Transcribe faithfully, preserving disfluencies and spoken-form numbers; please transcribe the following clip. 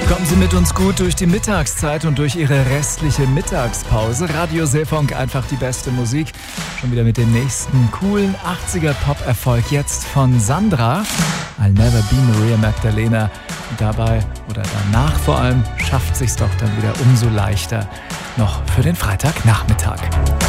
Kommen Sie mit uns gut durch die Mittagszeit und durch Ihre restliche Mittagspause. Radio Seefunk, einfach die beste Musik. Schon wieder mit dem nächsten coolen achtziger-Pop-Erfolg. Jetzt von Sandra. I'll never be Maria Magdalena. Und dabei oder danach vor allem schafft sich's doch dann wieder umso leichter noch für den Freitagnachmittag.